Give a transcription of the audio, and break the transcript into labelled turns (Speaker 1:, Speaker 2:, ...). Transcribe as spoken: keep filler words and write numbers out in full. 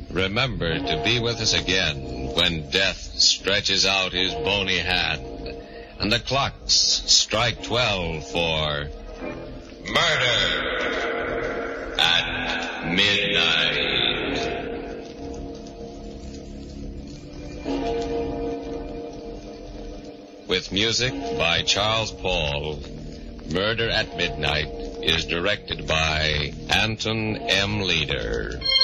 Speaker 1: Remember to be with us again when death stretches out his bony hand and the clocks strike twelve for Murder at Midnight. With music by Charles Paul, Murder at Midnight is directed by Anton M. Leader.